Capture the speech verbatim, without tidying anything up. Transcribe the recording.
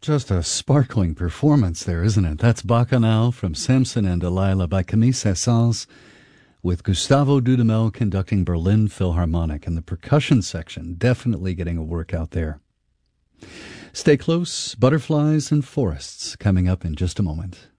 Just a sparkling performance there, isn't it? That's Bacchanal from Samson and Delilah by Camille Saint-Saëns, with Gustavo Dudamel conducting Berlin Philharmonic, and the percussion section definitely getting a workout there. Stay close. Butterflies and Forests coming up in just a moment.